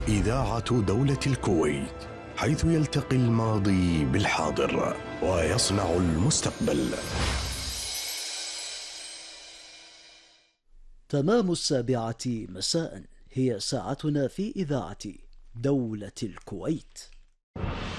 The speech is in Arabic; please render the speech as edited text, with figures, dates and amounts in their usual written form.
إذاعة دولة الكويت، حيث يلتقي الماضي بالحاضر ويصنع المستقبل. تمام 7:00 مساء هي ساعتنا في إذاعة دولة الكويت.